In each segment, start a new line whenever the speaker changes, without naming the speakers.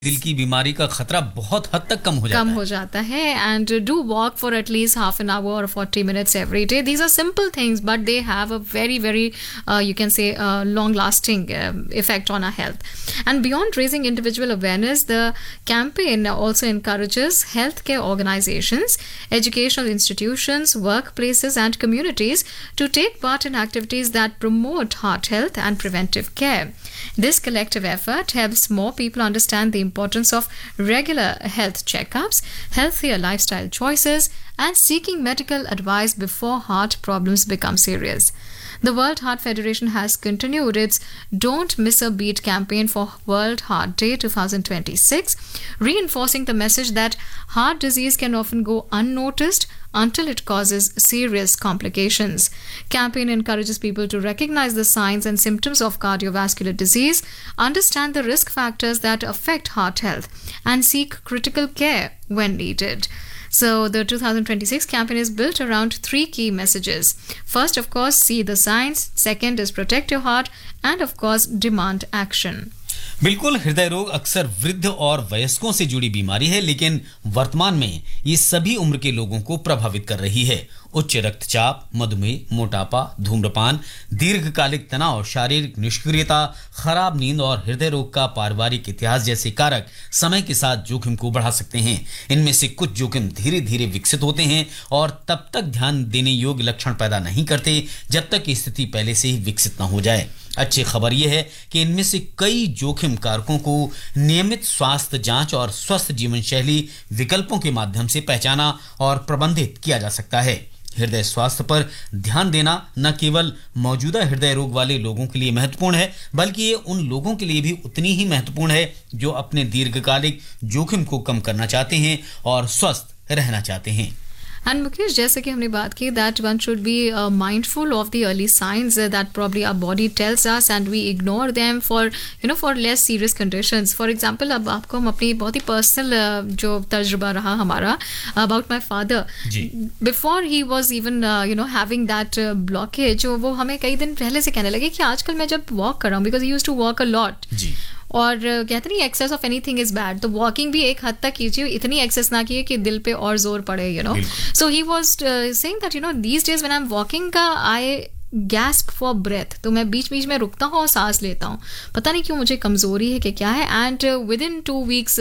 दिल की बीमारी का खतरा बहुत हद तक कम हो जाता है
and do walk for at least half an hour or 40 minutes every day. These are simple things, but they have a very you can say long lasting effect on our health. And beyond raising individual awareness, the campaign also encourages healthcare organizations, educational institutions, workplaces and communities to take part in activities that promote heart health and preventive care. This collective effort helps more people understand the importance of regular health checkups, healthier lifestyle choices, and seeking medical advice before heart problems become serious. The World Heart Federation has continued its Don't Miss a Beat campaign for World Heart Day 2026, reinforcing the message that heart disease can often go unnoticed until it causes serious complications. Campaign encourages people to recognize the signs and symptoms of cardiovascular disease, understand the risk factors that affect heart health, and seek critical care when needed. So the 2026 campaign is built around three key messages. First, of course, see the signs. Second is protect your heart. And of course, demand action.
बिल्कुल, हृदय रोग अक्सर वृद्ध और वयस्कों से जुड़ी बीमारी है, लेकिन वर्तमान में ये सभी उम्र के लोगों को प्रभावित कर रही है। उच्च रक्तचाप, मधुमेह, मोटापा, धूम्रपान, दीर्घकालिक तनाव, शारीरिक निष्क्रियता, खराब नींद और हृदय रोग का पारिवारिक इतिहास जैसे कारक समय के साथ जोखिम को बढ़ा सकते हैं। इनमें से कुछ जोखिम धीरे धीरे विकसित होते हैं और तब तक ध्यान देने योग्य लक्षण पैदा नहीं करते जब तक स्थिति पहले से ही विकसित न हो जाए। अच्छी खबर यह है कि इनमें से कई जोखिम कारकों को नियमित स्वास्थ्य जांच और स्वस्थ जीवन शैली विकल्पों के माध्यम से पहचाना और प्रबंधित किया जा सकता है। हृदय स्वास्थ्य पर ध्यान देना न केवल मौजूदा हृदय रोग वाले लोगों के लिए महत्वपूर्ण है, बल्कि ये उन लोगों के लिए भी उतनी ही महत्वपूर्ण है जो अपने दीर्घकालिक जोखिम को कम करना चाहते हैं और स्वस्थ रहना चाहते हैं।
And Mukesh, जैसे कि हमने बात की that one should be mindful of the early signs that probably our body tells us and we ignore them for less serious conditions. For example, अब आपको हम अपनी बहुत ही personal जो तजुर्बा रहा हमारा about my father. Before he was even having that blockage, वो हमें कई दिन पहले से कहने लगे कि आजकल मैं जब walk कर रहा हूँ, because he used to walk a lot. और कहते नहीं access of anything is bad, तो वॉकिंग भी एक हद तक कीजिए, इतनी एक्सेस ना कीजिए कि दिल पे और जोर पड़े, सो he was saying that these days when I am walking I gasp for breath, तो मैं बीच बीच में रुकता हूँ और सांस लेता हूँ, पता नहीं क्यों, मुझे कमजोरी है कि क्या है। And with in 2 weeks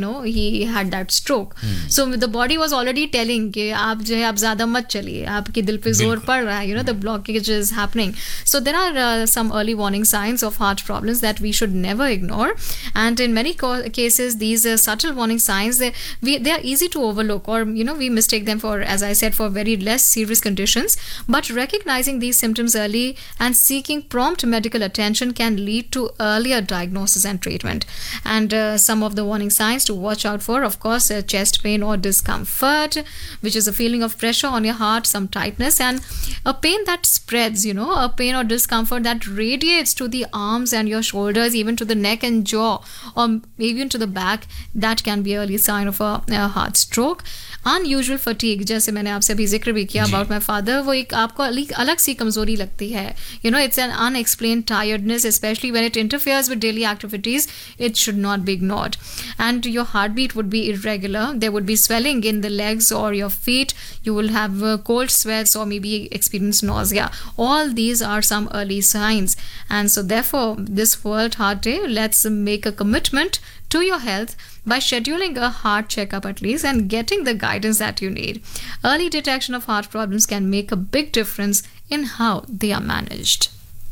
he had that stroke. So the body was already telling कि आप जो है आप ज्यादा मत चलिए, आपके दिल पे जोर पड़ रहा है, the blockage is happening. So there are some early warning science of heart problems that we should never ignore, and in many cases these subtle warning signs they are easy to overlook, or we mistake them for, as I said, for very less serious conditions. But recognizing these symptoms early and seeking prompt medical attention can lead to earlier diagnosis and treatment. And some of the warning signs to watch out for, of course, chest pain or discomfort, which is a feeling of pressure on your heart, some tightness, and a pain that spreads, a pain or discomfort that radiates to the arms and your shoulders, even to the neck and jaw, or even to the back. That can be early sign of a heart stroke. Unusual fatigue, जैसे मैंने आपसे अभी जिक्र भी किया about my father, वो एक आपको अलग सी कमजोरी लगती है, it's an unexplained tiredness, especially when it interferes with daily activities. It should not be ignored. And your heartbeat would be irregular, there would be swelling in the legs or your feet, you will have cold sweats or maybe experience nausea. All these are some early signs, and so therefore this World Heart Day, let's make a commitment to your health by scheduling a heart checkup at least and getting the guidance that you need. Early detection of heart problems can make a big difference in how they are managed.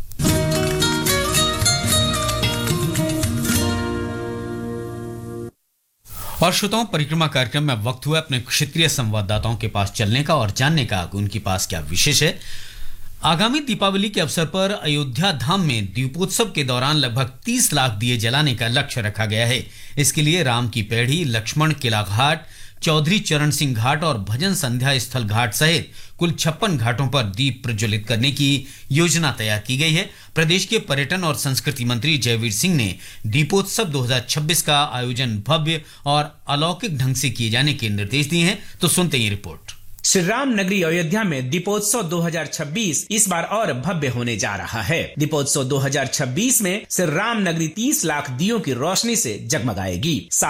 और श्रोताओं, परिक्रमा कार्यक्रम में वक्त हुआ अपने क्षेत्रीय संवाददाताओं के पास चलने का और जानने का उनके पास क्या विशेष है। आगामी दीपावली के अवसर पर अयोध्या धाम में दीपोत्सव के दौरान लगभग 30 लाख दिए जलाने का लक्ष्य रखा गया है। इसके लिए राम की पैड़ी, लक्ष्मण किला घाट, चौधरी चरण सिंह घाट और भजन संध्या स्थल घाट सहित कुल 56 घाटों पर दीप प्रज्वलित करने की योजना तैयार की गई है। प्रदेश के पर्यटन और संस्कृति मंत्री जयवीर सिंह ने दीपोत्सव 2026 का आयोजन भव्य और अलौकिक ढंग से किए जाने के निर्देश दिए हैं। तो सुनते हैं रिपोर्ट।
श्री राम नगरी अयोध्या में दीपोत्सव 2026 इस बार और भव्य होने जा रहा है। दीपोत्सव 2026 में श्री राम नगरी 30 लाख दियों की रोशनी से जगमगाएगी।